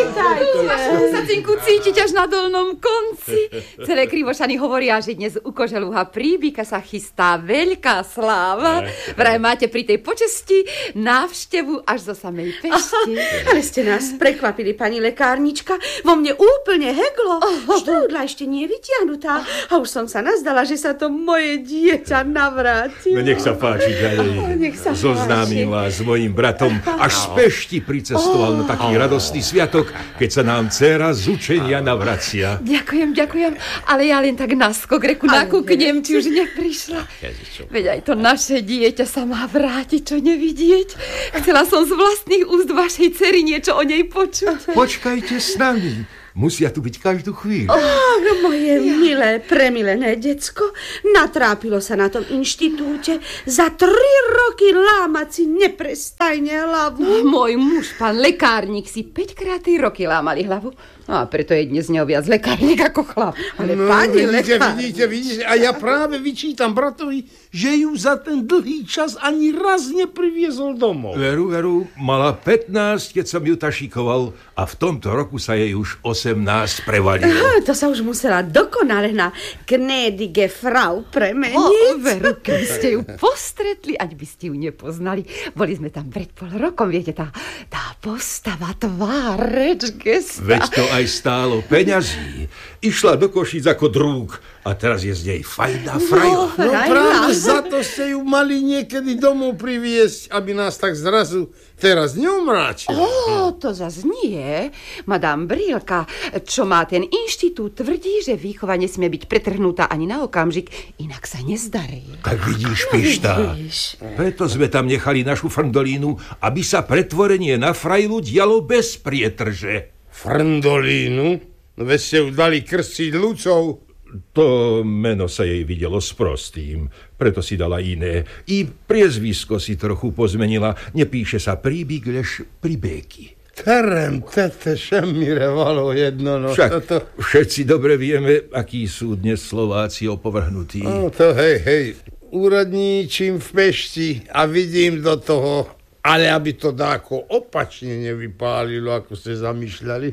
Sa cinku cítiť až na dolnom konci. Celé Krivošany hovoria, že dnes u koželuha Príbika sa chystá veľká sláva. Vraj máte pri tej počesti návštevu až zo samej Pešti. Ale ste nás prekvapili, pani lekárnička. Vo mne úplne heglo. Štrúdla ešte nie je vytiahnutá. A už som sa nazdala, že sa to moje dieťa navráti. No nech sa páči, Ďalej. Zoznámim vás s mojím bratom. Až z Pešti pricestoval na taký radostný sviatok, keď sa nám dcéra z učenia navracia. Ďakujem, ale ja len tak naskok reku nakúknem, či už neprišla. Veď aj to naše dieťa sa má vrátiť, čo nevidieť. Chcela som z vlastných úst vašej dcery niečo o nej počuť. Počkajte s nami. Musia tu byť každú chvíľu. Ach, moje milé, premilené decko, natrápilo sa na tom inštitúte za 3 roky lámať si neprestajne hlavu. Môj muž, pán lekárnik, si 5-krát 3 roky lámali hlavu. No a preto je dnes neho viac lekárnik ako chlap. Ale no, pani vidíte, a ja práve vyčítam bratovi, že ju za ten dlhý čas ani raz nepriviezol domov. Veru, mala 15, keď som ju tašikoval a v tomto roku sa jej už 18 prevalilo. To sa už musela dokonale na gnädige Frau premeniť. Veru, keby ste ju postretli, ať by ste ju nepoznali. Boli sme tam pred 0,5 rokom, viete, tá postava, tvár, reč, gesta. Veď to aj stálo peňazí. Išla do Košíc ako drúg a teraz je z nej fajná frajla. No práve za to ste ju mali niekedy domov priviesť, aby nás tak zrazu teraz neumráčila. To zas nie. Madame Brílka, čo má ten inštitút, tvrdí, že výchova nesmie byť pretrhnutá ani na okamžik, inak sa nezdarí. Tak vidíš, Pištá. Preto sme tam nechali našu frndolínu, aby sa pretvorenie na frajlu dialo bez prietrže. Frndolínu? No veď ste ju dali krstiť Lucou. To meno sa jej videlo sprostým, preto si dala iné. I priezvisko si trochu pozmenila. Nepíše sa Príbik, lež Pribéky. Terem, tete, šemmirevalo jedno. No, však všetci dobre vieme, akí sú dnes Slováci opovrhnutí. No to hej, úradníčim v Pešti a vidím do toho, ale aby to dáko opačne nevypálilo, ako ste zamýšľali.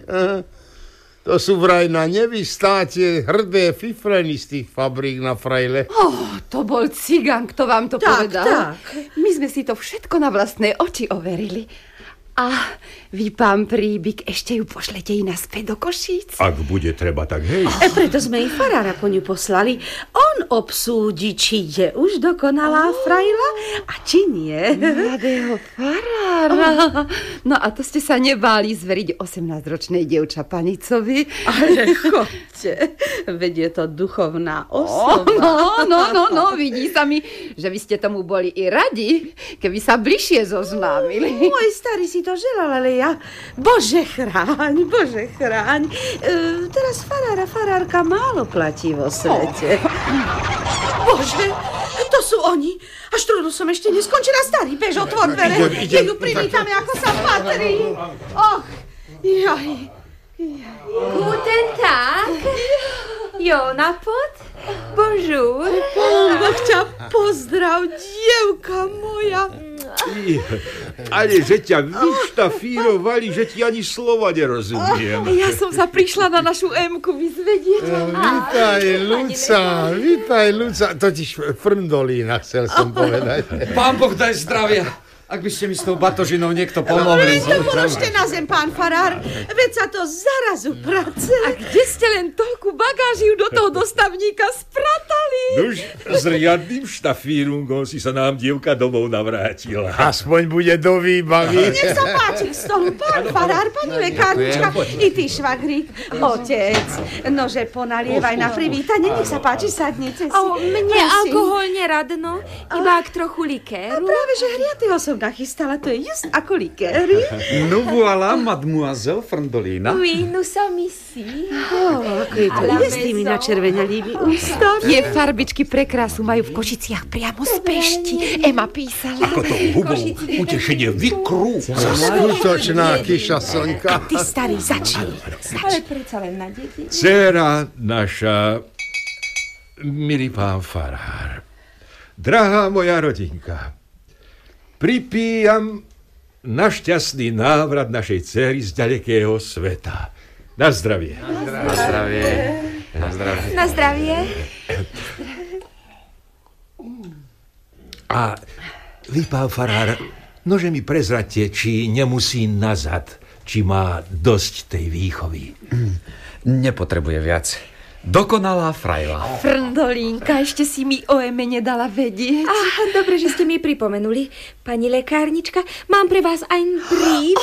To sú vraj na nevystátie hrdé fifreny z tých fabrík na frajle. To bol cigán, kto vám to povedal. Tak. My sme si to všetko na vlastné oči overili. A vy, pán Príbik, ešte ju pošlete i naspäť do Košíc? Ak bude treba, tak hej. Preto sme i farára po ňu poslali. On obsúdi, či je už dokonalá frajla a či nie. Mladého farára. No a to ste sa nebáli zveriť 18-ročnej dievča panicovi? Ale chodte, veď je to duchovná osoba. No, vidí sa mi, že vy ste tomu boli i radi, keby sa bližšie zoznámili. Môj starý si to želal, ale ja... Bože chráň. Teraz farárka málo platí vo svete. Bože, to sú oni. A štrúdlu som ešte neskončila. Starý, bež, otvor dvere. Nech ju privítame, ako sa patrí. Och, jaj. Guten Tag. Jonapot. Bonjour. Boh ťa pozdrav, dievka moja. Ale že ťa vyštafírovali, že ti ani slova nerozumiem. Ja som sa prišla na našu Emku vyzvedieť. Vítaj, Luca. Totiž frndolína, chcel som povedať. Pán Boh daj zdravia. Ak by ste mi s tou batožinou niekto pomohli. To položte na zem, pán farár. Veď sa to zarazu prace. A kde ste len toľku bagážiu do toho dostavníka spratali? Nuž, s riadnym štafírungom si sa nám dievka domov navrátila. Aspoň bude do výbavy. Nech sa páči k stolu, pán farár, pani lekárnička, i ty, švagrík. Otec, nože ponalievaj na privítanie, nech sa páči, sadnite si. Mne alkohol neradno, iba ak trochu likéru. Práve, že hriatého som nachystala, to je just ako likéry. No voilà, mademoiselle Frndolína. Oui, nous sommes ici. Ako je to je s tými načervenalými ústami. Tie farbičky pre krásu majú v Košiciach priamo z Pešti. Ema písala. Ako to hubou utešenie vykrúca. Skutočná kyša slnka. Ty, starý, začni. Ale predsa len na deti. Dcéra naša, milý pán farár, drahá moja rodinka, pripíjam na šťastný návrat našej dcery z ďalekého sveta. Na zdravie. Na zdravie. Na zdravie. Na zdravie. A vy, pán farár, nože mi prezradte, či nemusí nazad, či má dosť tej výchovy. Nepotrebuje viac. Dokonalá frajla. Frndolínka, ešte si mi o Eme nedala vedieť. Dobre, že ste mi pripomenuli. Pani lekárnička, mám pre vás aj brief.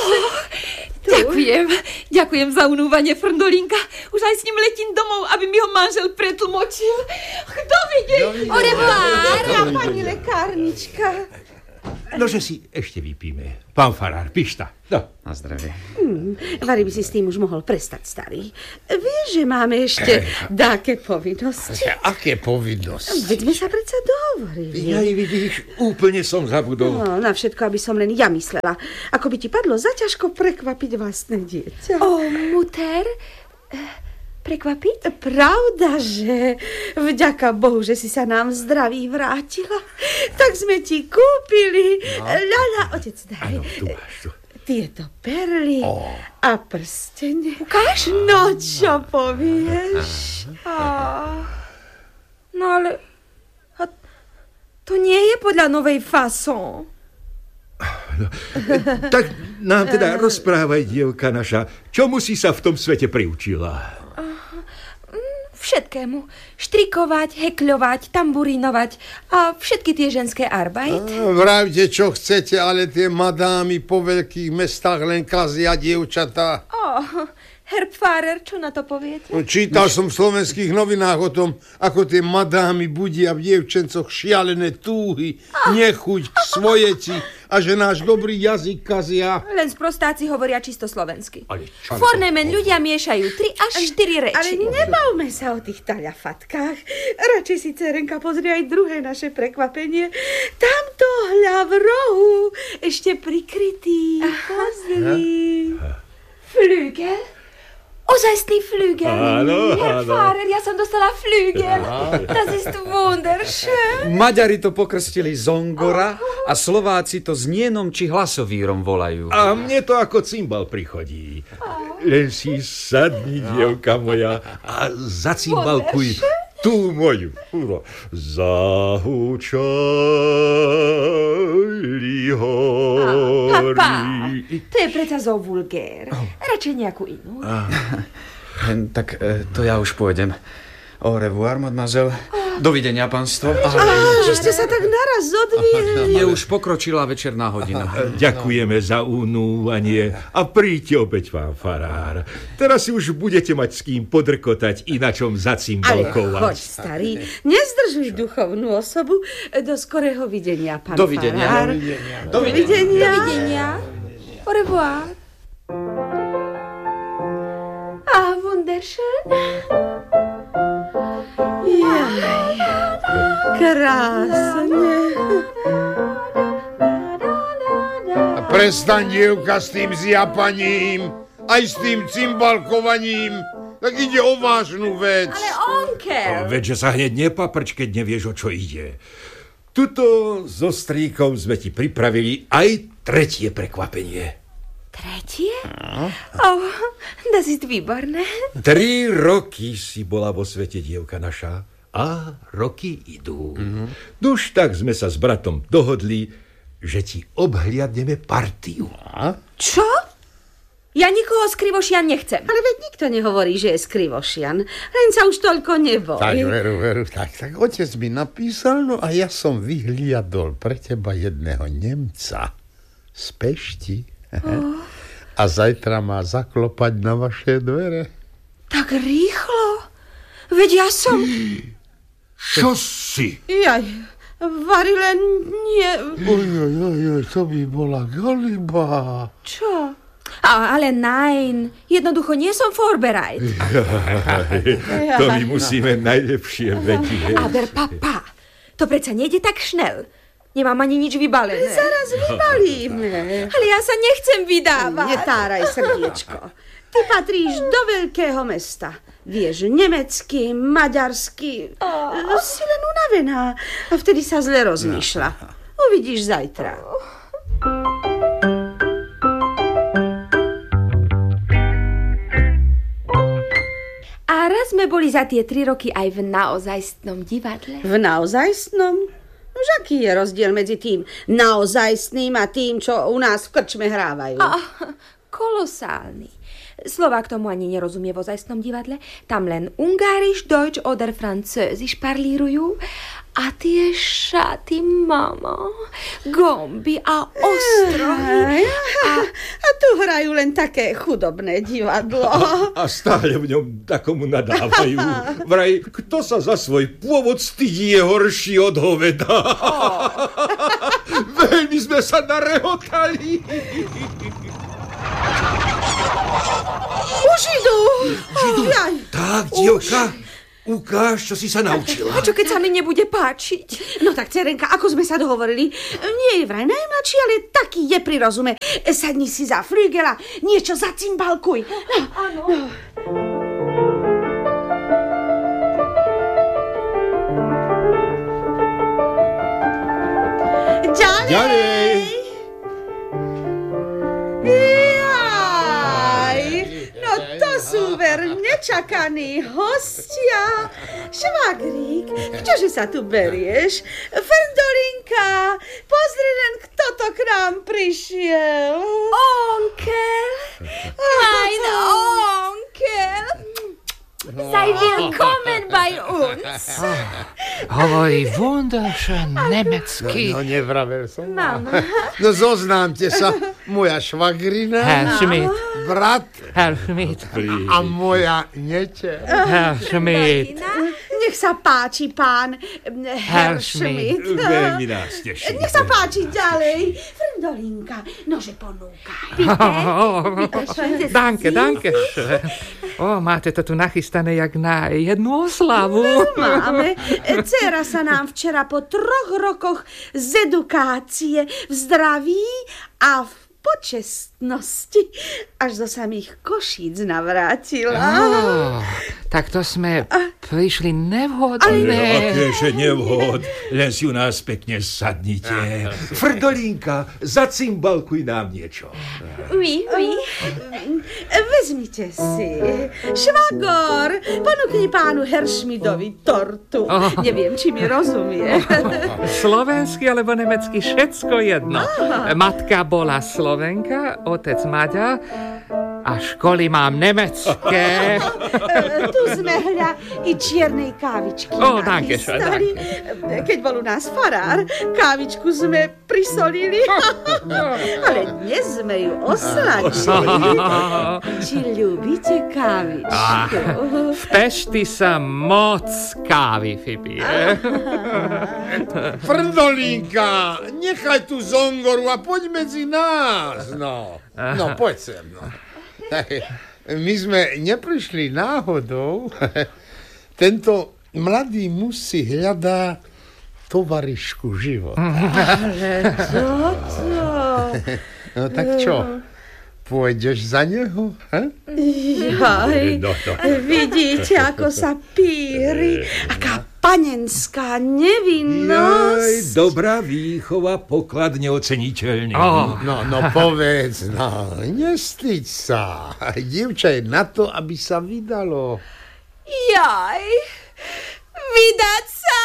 Ďakujem za unúvanie, Frndolínka. Už aj s ním letím domov, aby mi ho manžel pretlmočil. Dovidenia. Au revoir. Pani lekárnička. Nože si ešte vypíme. Pán farár, pišta. No. Na zdravie. Vary by si s tým už mohol prestať, starý. Vieš, že máme ešte dáke povinnosti? Aké povinnosti? Veď sme sa predsa dohovorili. Ja vidíš, úplne som zabudol. No, na všetko, aby som len ja myslela. Ako by ti padlo zaťažko prekvapiť vlastné dieťa. Muter, prekvapiť? Pravda, že vďaka Bohu, že si sa nám zdraví vrátila. Tak sme ti kúpili. Ľaľa, otec, daj. Áno, tu máš tu. Tieto perly a prstene. Ukáž? No, čo povieš? No ale... to nie je podľa novej fason. Tak nám teda rozprávaj, dievka naša, čomu si sa v tom svete priučila? Všetkému. Štrikovať, hekľovať, tamburinovať a všetky tie ženské arbeit. Vravte, čo chcete, ale tie madámy po veľkých mestách len kazia dievčatá. Herr Pfarrer, čo na to poviete? Čítal som v slovenských novinách o tom, ako tie madámy budia v dievčencoch šialené túhy, nechuť, svojeci a že náš dobrý jazyk kazia. Len sprostáci hovoria čisto slovensky. Fornemen ľudia miešajú 3 až 4 reči. Ale nebavme sa o tých taľafatkách. Radšej si, dcerenka, pozri aj druhé naše prekvapenie. Tamto hľa v rohu, ešte prikrytý. Pozri. Flügel? Ozajstný Flügel. Áno, Herr Pfarrer, ja som dostala Flügel. Das ist wunderschön. Maďari to pokrstili Zongora a Slováci to znienom či hlasovírom volajú. A mne to ako cymbal prichodí. Len si sadni, dievka moja, a zacymbalkuj tú moju. Zahúčali hory. Papa, to je preto zo vulgér. Radšej nejakú inú. Tak to ja už pôjdem. Au revoir, mademoiselle. Dovidenia, pánstvo. Že ste sa tak naraz zodvieli. Je už pokročilá večerná hodina. Ďakujeme za unúvanie a príďte opäť, pán farár. Teraz si už budete mať s kým podrkotať i na čom Ale zacymbalkovať. choď, starý, nezdržuj duchovnú osobu. Do skorého videnia, pán Dovidenia. farár. Dovidenia. Dovidenia. Au revoir. Wunderschön. Jaj, krásne. Prestaň, dievka, s tým zjapaním, aj s tým cymbalkovaním. Tak ide o vážnu vec. Ale onkel. Veď, že sa hneď nepaprč, keď nevieš, o čo ide. Tuto so strýkom sme ti pripravili aj tretie prekvapenie. Tretie? Das ist výborné. 3 roky si bola vo svete, dievka naša, a roky idú. Nuž tak sme sa s bratom dohodli, že ti obhliadneme partiu. Čo? Ja nikoho z Krivošian nechcem. Ale veď nikto nehovorí, že je z Krivošian. Len sa už toľko neboj. Tak, veru, tak otec mi napísal, no a ja som vyhliadol pre teba jedného Nemca z Pešti. A zajtra má zaklopať na vaše dvere. Tak rýchlo? Veď ja som... Čo si? Jaj, Vary len nie... Oj, to by bola galiba. Čo? Ale nein, jednoducho nie som vorbereit. To my musíme najlepšie vedieť. Aber papa, to predsa nejde tak šnel. Nemám ani nič vybalené. Zaraz vybalíme. Ale ja sa nechcem vydávať. Netáraj, srdiečko. Ty patríš do veľkého mesta. Vieš nemecky, maďarsky. Si len unavená. A vtedy sa zle rozmýšľa. Uvidíš zajtra. sme boli za tie 3 roky aj v naozajstnom divadle. V naozajstnom? Už aký je rozdiel medzi tým naozajstným a tým, čo u nás v krčme hrávajú? Kolosálny. Slovák tomu ani nerozumie v ozajstnom divadle. Tam len Ungarisch, Deutsch oder Französisch parlírujú. A tie šaty, mama, gomby a ostrohy. A tu hrajú len také chudobné divadlo. A stále v ňom takomu nadávajú. Vraj, kto sa za svoj pôvod stydí, je horší od hoveda. Veľmi sme sa narehotali. Už idú. Tak, dievka, ukáž, čo si sa naučila. A čo keď sa mi nebude páčiť? No tak, dcerenka, ako sme sa dohovorili, nie je vraj najmladší, ale taký je pri rozume. Sadni si za flügela, niečo zacimbalkuj. Áno. Ďalej. No to sú ver nečakaní hostia. Švagrík, čože sa tu berieš? Ferdolinka, pozri len, kto to k nám prišiel. Onkel, mein Onkel. Sei willkommen bei uns. Hovorí wunderschön nemecky. No, nevravel som. Mama. No, zoznámte sa, moja švagrina, Herr Schmidt, brat Herr Schmidt, a moja nete. Herr Schmidt. Nech sa páči, pán Herr Schmidt. Veľmi nás teší. Nech sa páči ďalej. Ferdolinka, nože ponúkaj. Danke, danke schön. Máte to tu nachystané jak na jednu oslavu. Máme. Dcera sa nám včera po 3 rokoch z edukácie v zdraví a v počestnosti až do samých Košíc navrátila. Tak to sme prišli nevhodné. Akéže nevhod, len si u nás pekne sadnite. Frdolinka, zacimbalkuj nám niečo. Oui. Vezmite si. Švagor, ponúkni pánu Heršmidovi tortu. Neviem, či mi rozumie. Slovensky alebo nemecky, všetko jedno. Matka bola Slovenka, otec Maďar a školy mám nemecké. Tu sme hľa i čiernej kávičky nachystali. Keď bol u nás farár, kávičku sme prisolili. Ale dnes sme ju osladili. Či ľúbite kávičku? V Pešti sa moc kávy vypije. Frdolinka, nechaj tu zongoru a poď medzi nás. No, poď sem. No. My sme neprišli náhodou. Tento mladý muž si hľadá tovarišku života. Ale toto... No tak čo? Pôjdeš za neho? Jaj, vidíte, ako sa píri. Aká panenská nevinnosť. Dobrá výchova, poklad neoceniteľný. No povedz, nestýď sa. Dievča je na to, aby sa vydalo. Jaj, vydať sa!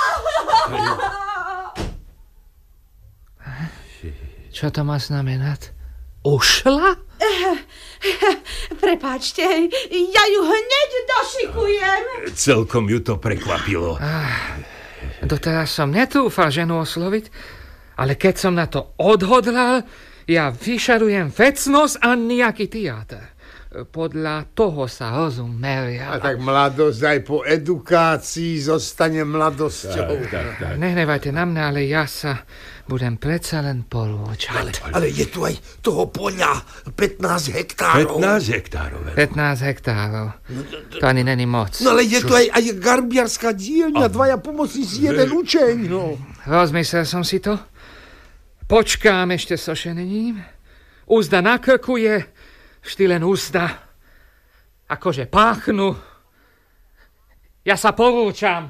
Čo to má znamenať? Ušla? Prepáčte, ja ju hneď došikujem. Celkom ju to prekvapilo. Doteraz som netúfal ženu osloviť, ale keď som na to odhodlal, ja vyšarujem vecnosť a nejaký teáter. Podľa toho sa rozum meria. A tak mladosť aj po edukácii zostane mladosťou. Tak. Nehnevajte na mňa, ale ja sa budem predsa len porúčať. Ale je tu aj toho poľa 15 hektárov. 15 hektárov. 15 hektárov. To ani není moc. No ale je tu aj garbiarská dielňa, 2 pomocníci, 1 učeň. No. Rozmyslel som si to. Počkám ešte so šenením. Úzda nakrkuje, vždy len úzda. Akože páchnu. Ja sa porúčam.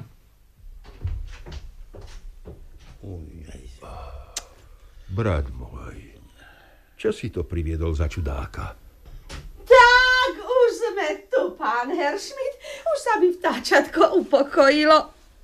Brat môj, čo si to priviedol za čudáka? Tak, už sme tu, pán Herr Schmidt. Už Už sa mi vtáčatko upokojilo.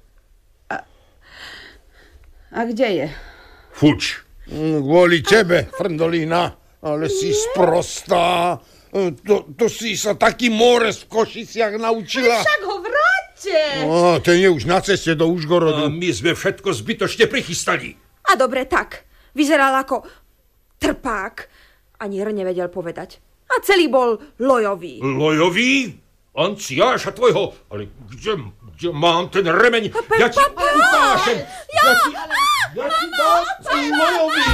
A kde je? Fuč. Kvôli tebe, Frndolína, ale si sprostá. To si sa taký mórez v Košiciach naučila. Však ho vráťte. Ten je už na ceste do Užgorodu. A my sme všetko zbytočne prichystali. A dobre tak. Vyzeral ako trpák. Ani R nevedel povedať. A celý bol lojový. Lojový? Anciáša tvojho? Ale kde mám ten remeň? Ja ti ukážem. Ja ti dám lojový.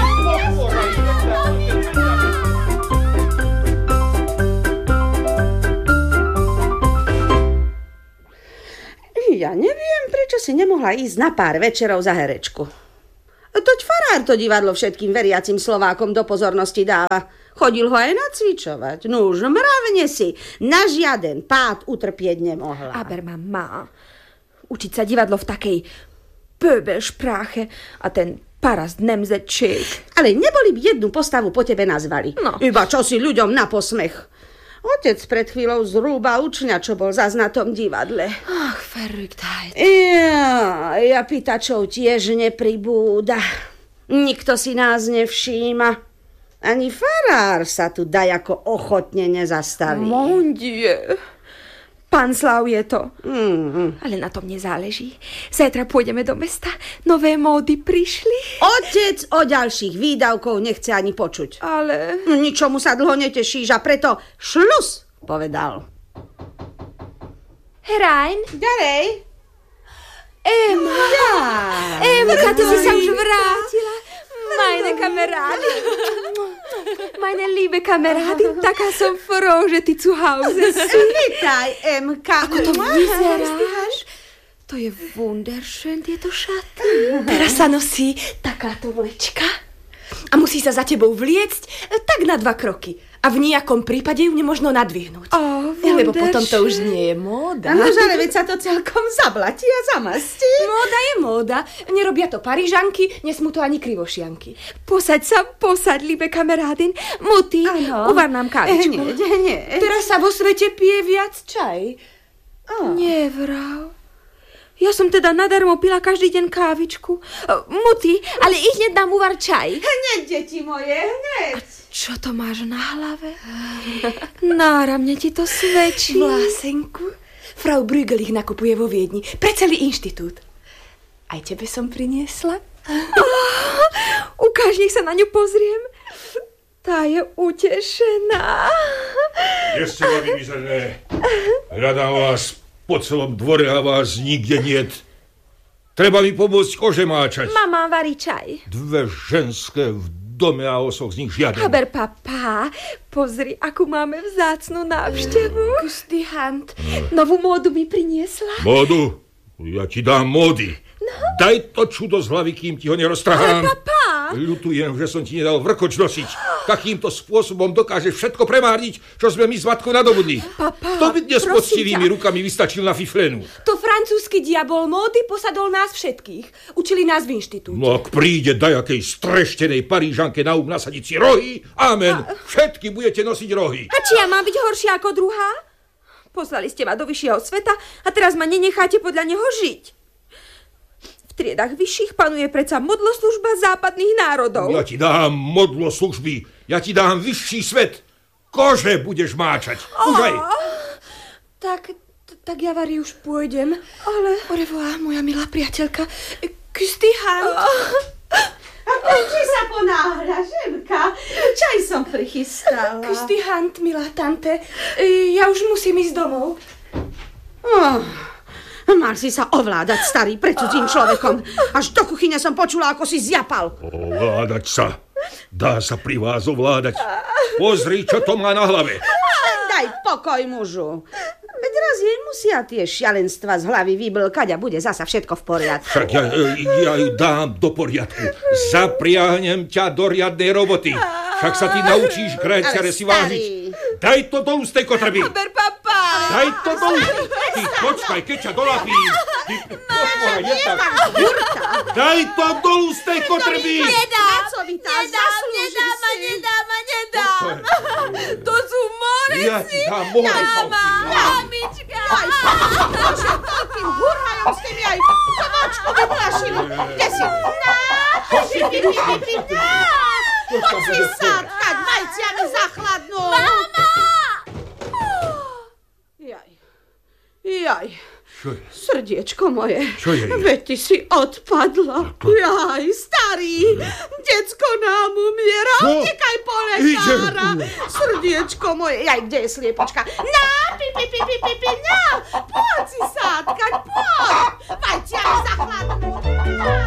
Ja neviem, prečo si nemohla ísť na pár večerov za herečku. Toť farár to divadlo všetkým veriacim Slovákom do pozornosti dáva. Chodil ho aj nacvičovať. No už mravne si na žiaden pád utrpieť nemohla. Aber má. Učiť sa divadlo v takej pöbelšpráche a ten parast nemzetčík. Ale neboli by jednu postavu po tebe nazvali. No. Iba čo si ľuďom na posmech. Otec pred chvíľou zrúba učňa, čo bol zas na tom divadle. Ach, verrücktheit. Ja pýtačov tiež nepribúda. Nikto si nás nevšíma. Ani farár sa tu dajako ochotne nezastaví. Mon Dieu. Pán Slav je to. Ale na tom nezáleží. Zajtra pôjdeme do mesta. Nové módy prišli. Otec o ďalších výdavkov nechce ani počuť. Ale... Ničomu sa dlho netešíš a preto šlus, povedal. Herein. Ďalej. Emka, ty si sa už vrátila. Meine Kamerády. Meine liebe Kamerády, taká som froh, že ty zu Hause si. Vítaj, Emka. Ako to vyzeráš? To je wunderschön, tieto šaty. Teraz sa nosí takáto vlečka a musí sa za tebou vliecť tak na 2 kroky. A v nejakom prípade ju nemožno nadvihnúť. Lebo potom to už nie je móda. No, ale veď sa to celkom zablatí a zamastí. Móda je móda. Nerobia to Parížanky, nesmú to ani krivošianky. Posaď, liebe kamerádin. Muti, uvar nám kávičku. Nie. Teraz sa vo svete pije viac čaj. Nevrav. Ja som teda nadarmo pila každý deň kávičku. Muti, ale ich hneď dám uvar čaj. Hneď, deti moje, hneď. Čo to máš na hlave? Náramne ti to svedčí. Vlásenku. Frau Brügel ich nakupuje vo Viedni. Pre celý inštitút. Aj tebe som priniesla. Ukáž, nech sa na ňu pozriem. Tá je utešená. Kde ste, babi mizerné? Hľadám vás po celom dvore a vás nikde niet. Treba mi pomôcť kože máčať. Mama varí čaj. 2 ženské v dome a osoch z nich žiaden. Aber papá, pozri, akú máme vzácnu návštevu. Gusty Hand, novú módu mi priniesla. Módu? Ja ti dám módy. No. Daj to čudo z hlavy, kým ti ho neroztrhám. Ale papá! Ľutujem, že som ti nedal vrkoč nosiť. Takýmto spôsobom dokáže všetko premárniť, čo sme my s matkou nadobudli. Papá, kto by dnes poctivými rukami vystačil na fiflenu? To francúzsky diabol módy posadol nás všetkých. Učili nás v inštitúte. No ak príde dajakej streštenej Parížanke na nasadiť si rohy, amen, všetky budete nosiť rohy. A či ja mám byť horšia ako druhá? Poslali ste ma do vyššieho sveta a teraz ma nenecháte podľa neho žiť. V triedách vyšších panuje predsa modloslužba západných národov. Ja ti dám modloslužby, ja ti dám vyšší svet. Kože budeš máčať. Už aj. Tak ja vari už pôjdem. Ale... Au revoir, moja milá priateľka. Küsty Hand. A prečo sa ponáhľa, ženka? Čaj som prichystala. Küsty Hand, milá tante. Ja už musím ísť domov. Mal si sa ovládať, starý, pred cudzím človekom. Až do kuchyne som počula, ako si zjapal. Ovládať sa? Dá sa pri vás ovládať. Pozri, čo to má na hlave. Daj pokoj, mužu. Veď raz jej musia tie šialenstva z hlavy vyblkať a bude zasa všetko v poriadku. Však ja ju dám do poriadku. Zapriahnem ťa do riadnej roboty. Však sa ty naučíš gréciare si vážiť. Daj to dolu z tej kotrby. Aber papá. Daj to dolu. Ty počkaj, keď ťa dolapím. Ty počkaj, je tak. Daj to dolu z tej kotrby. Nedám. To sú moreci. Ja ti dám moreci. Mamička. Jaj, bože, toľkým hurhajom ste mi aj vočku vyplašili. Kde si? Poď si sátkať, vajciami zachladnú. Mama! Jaj. Čo je? Srdiečko moje. Čo je? Veď ty si odpadla. Jaj, starý. Decko nám umiera. Utekaj po lekára. Srdiečko moje. Jaj, kde je sliepočka? Na, na. Poď si sátkať, poď. Vajciami zachladnú.